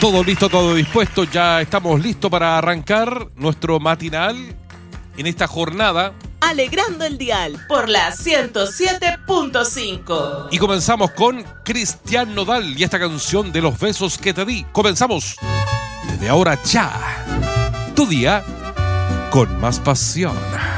Todo listo, todo dispuesto. Ya estamos listos para arrancar nuestro matinal en esta jornada. Alegrando el dial por la 107.5. Y comenzamos con Cristian Nodal y esta canción de Los besos que te di. Comenzamos desde ahora ya. Tu día con más pasión.